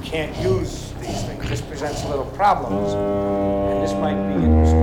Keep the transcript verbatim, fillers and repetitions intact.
can't use these things. This presents little problems, and this might be, it was